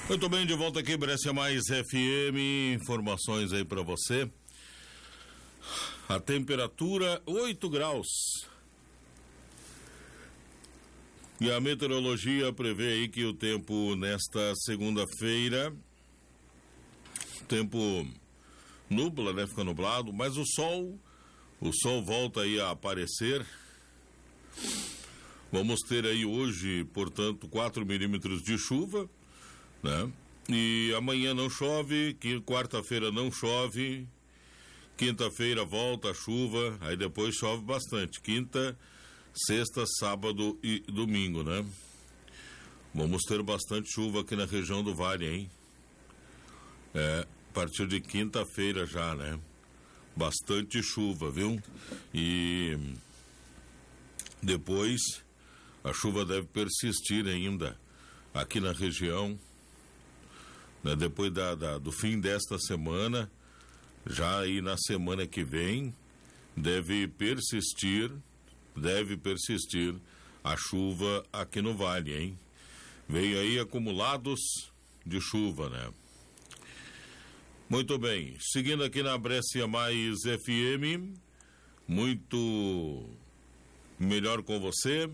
Muito bem, de volta aqui, Brescia Mais FM, informações aí para você. A temperatura 8 graus. E a meteorologia prevê aí que o tempo nesta segunda-feira, tempo nubla, né? Fica nublado, mas o sol volta aí a aparecer. Vamos ter aí hoje, portanto, 4 milímetros de chuva, né? E amanhã não chove, quarta-feira não chove, quinta-feira volta a chuva, aí depois chove bastante, quinta, sexta, sábado e domingo, né? Vamos ter bastante chuva aqui na região do Vale, hein? A partir de quinta-feira já, né? Bastante chuva, viu? E depois a chuva deve persistir ainda aqui na região, né? Depois do fim desta semana, já aí na semana que vem, deve persistir a chuva aqui no Vale, hein? Veio aí acumulados de chuva, né? Muito bem, seguindo aqui na Brescia Mais FM, muito melhor com você,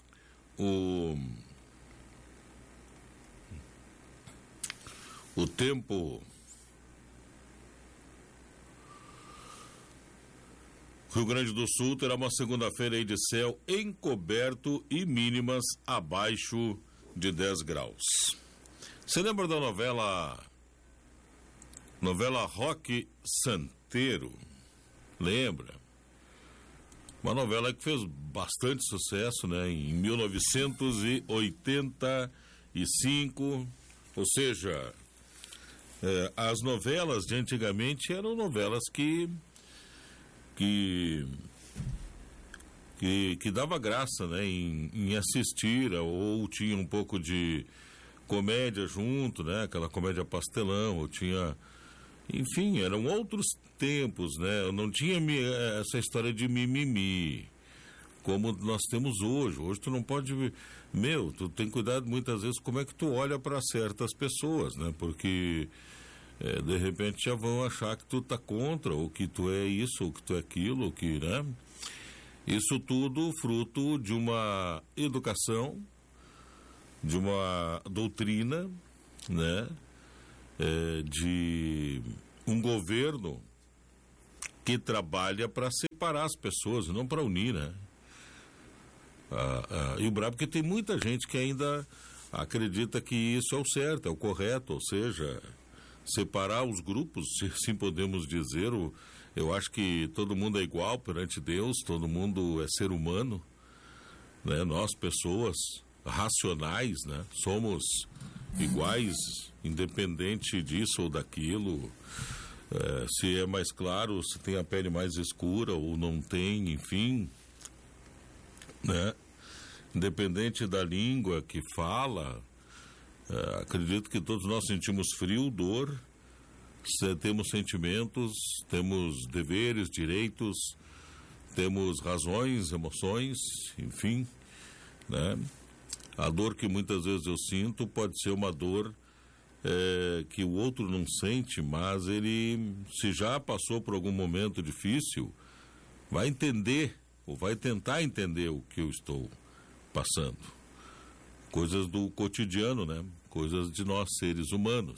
o tempo. Rio Grande do Sul terá uma segunda-feira aí de céu encoberto e mínimas abaixo de 10 graus. Você lembra da novela Roque Santeiro? Lembra? Uma novela que fez bastante sucesso, né? Em 1985, ou seja, as novelas de antigamente eram novelas que dava graça, né, em assistir, ou tinha um pouco de comédia junto, né, aquela comédia pastelão, ou tinha, enfim, eram outros tempos, né, não tinha essa história de mimimi como nós temos hoje. Hoje tu não pode, tu tem cuidado muitas vezes como é que tu olha para certas pessoas, né, porque de repente já vão achar que tu tá contra, ou que tu é isso, ou que tu é aquilo, ou que, né? Isso tudo fruto de uma educação, de uma doutrina, né? De um governo que trabalha para separar as pessoas, não para unir, né? E o brabo é que tem muita gente que ainda acredita que isso é o certo, é o correto, ou seja, separar os grupos, se assim podemos dizer. Eu acho que todo mundo é igual perante Deus, todo mundo é ser humano, né? Nós, pessoas racionais, né? Somos iguais, independente disso ou daquilo, se é mais claro, se tem a pele mais escura ou não tem, enfim, né? Independente da língua que fala. Acredito que todos nós sentimos frio, dor, temos sentimentos, temos deveres, direitos, temos razões, emoções, enfim, né? A dor que muitas vezes eu sinto pode ser uma dor que o outro não sente, mas ele, se já passou por algum momento difícil, vai entender, ou vai tentar entender o que eu estou passando. Coisas do cotidiano, né? Coisas de nós, seres humanos.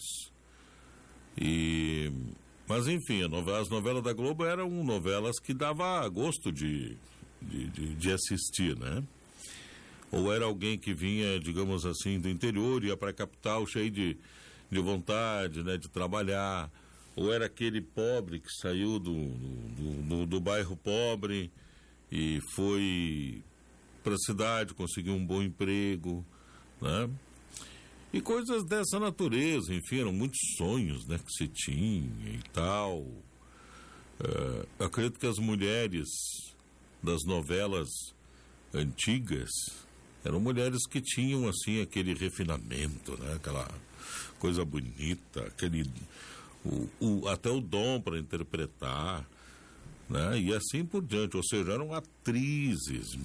Mas enfim, as novelas da Globo eram novelas que dava gosto de assistir, né? Ou era alguém que vinha, digamos assim, do interior, ia para a capital cheio de vontade, né? De trabalhar. Ou era aquele pobre que saiu do bairro pobre e foi para a cidade, conseguiu um bom emprego, né? E coisas dessa natureza, enfim, eram muitos sonhos, né, que se tinha e tal. Acredito que as mulheres das novelas antigas eram mulheres que tinham, assim, aquele refinamento, né, aquela coisa bonita, até o dom para interpretar, né, e assim por diante, ou seja, eram atrizes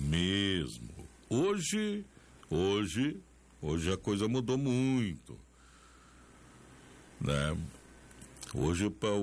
mesmo. Hoje a coisa mudou muito. né? Hoje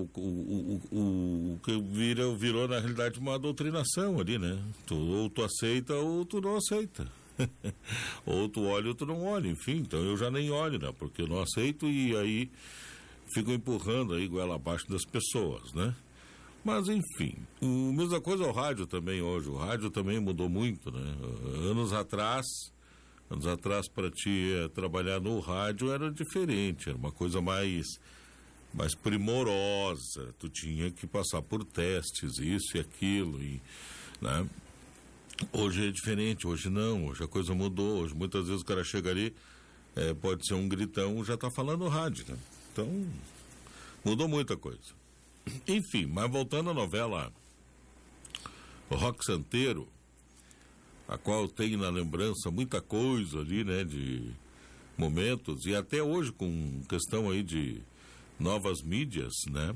o que virou na realidade uma doutrinação ali, né? Ou tu aceita ou tu não aceita. Ou tu olha ou tu não olha, enfim, então eu já nem olho, né? Porque eu não aceito e aí fico empurrando aí goela abaixo das pessoas, né? Mas enfim, mesma coisa ao rádio também hoje, o rádio também mudou muito, né? Anos atrás para ti trabalhar no rádio era diferente, era uma coisa mais primorosa, tu tinha que passar por testes, isso e aquilo, e, né? Hoje é diferente, hoje não, hoje a coisa mudou, hoje muitas vezes o cara chega ali, pode ser um gritão, já tá falando no rádio, né? Então, mudou muita coisa. Enfim, mas voltando à novela O Roque Santeiro, a qual eu tenho na lembrança muita coisa ali, né, de momentos, e até hoje com questão aí de novas mídias, né?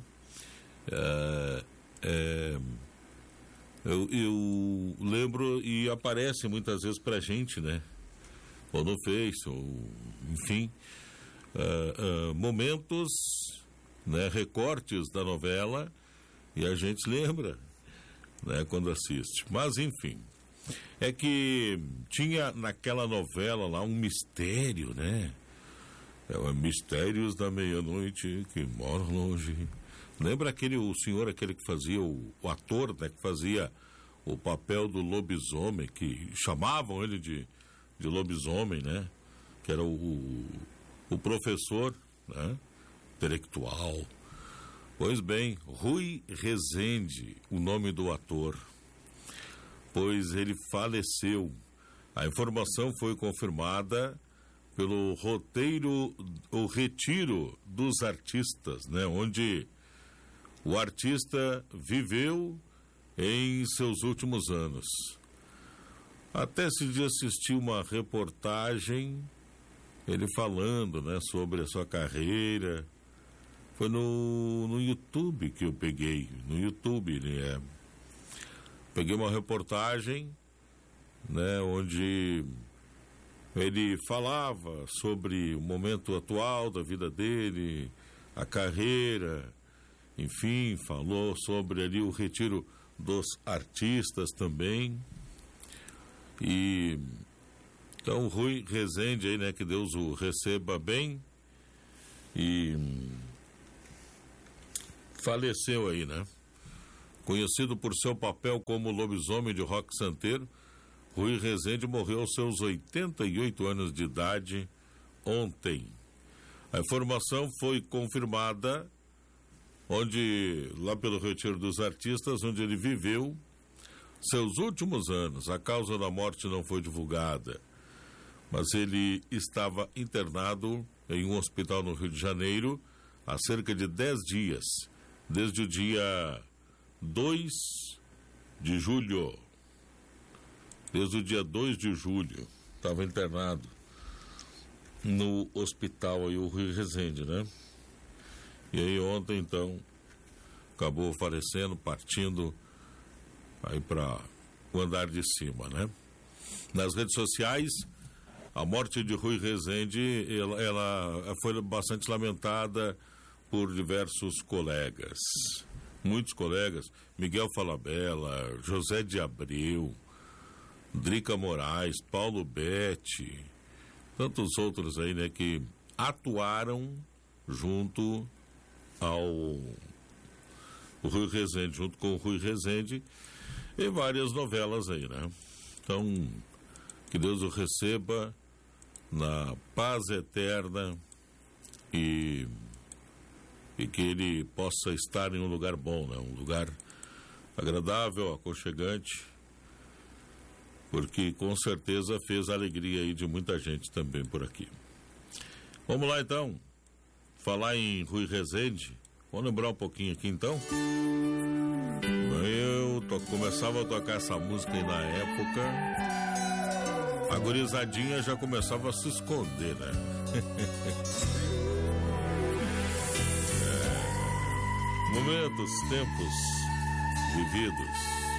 Eu lembro e aparece muitas vezes pra gente, né? Ou no Face, ou enfim, momentos, né? Recortes da novela e a gente lembra, né? Quando assiste. Mas enfim, é que tinha naquela novela lá um mistério, né? Mistérios da Meia-Noite que moram longe. Lembra o senhor aquele que fazia, o ator, né, que fazia o papel do lobisomem, que chamavam ele de lobisomem, né? Que era o professor, né? Intelectual. Pois bem, Rui Rezende, o nome do ator, pois ele faleceu. A informação foi confirmada pelo roteiro, o Retiro dos Artistas, né? Onde o artista viveu em seus últimos anos. Até esse dia assisti uma reportagem, ele falando, né, sobre a sua carreira. Foi no YouTube que eu peguei, no YouTube, né? Peguei uma reportagem, né, onde ele falava sobre o momento atual da vida dele, a carreira, enfim, falou sobre ali o Retiro dos Artistas também. E então Rui Rezende aí, né, que Deus o receba bem, e faleceu aí, né? Conhecido por seu papel como lobisomem de Roque Santeiro, Rui Rezende morreu aos seus 88 anos de idade ontem. A informação foi confirmada lá pelo Retiro dos Artistas, onde ele viveu seus últimos anos. A causa da morte não foi divulgada, mas ele estava internado em um hospital no Rio de Janeiro há cerca de 10 dias, desde o dia 2 de julho. Desde o dia 2 de julho, estava internado no hospital aí, o Rui Rezende, né? E aí ontem, então, acabou falecendo, partindo aí para o andar de cima, né? Nas redes sociais, a morte de Rui Rezende, ela foi bastante lamentada por diversos colegas. Muitos colegas, Miguel Falabella, José de Abreu, Drica Moraes, Paulo Betti, tantos outros aí, né, que atuaram junto ao Rui Rezende, junto com o Rui Rezende, em várias novelas aí, né? Então, que Deus o receba na paz eterna e que ele possa estar em um lugar bom, né? Um lugar agradável, aconchegante, porque com certeza fez a alegria aí de muita gente também por aqui. Vamos lá então, falar em Rui Rezende, vamos lembrar um pouquinho aqui então. Eu começava a tocar essa música aí na época, a gurizadinha já começava a se esconder, né? Momentos, tempos vividos.